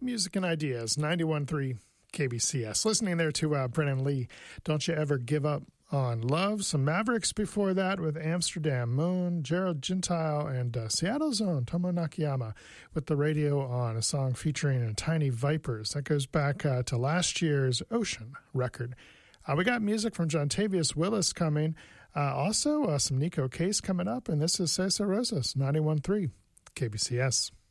Music and Ideas, 91.3 KBCS. Listening there to Brennan Lee, Don't You Ever Give Up on Love. Some Mavericks before that with Amsterdam Moon, Gerald Gentile, and Seattle's own Tomo Nakayama with The Radio On, a song featuring Tiny Vipers. That goes back to last year's Ocean record. We got music from John Tavius Willis coming. Also, some Nico Case coming up, and this is Cesar Rosas, 91.3 KBCS.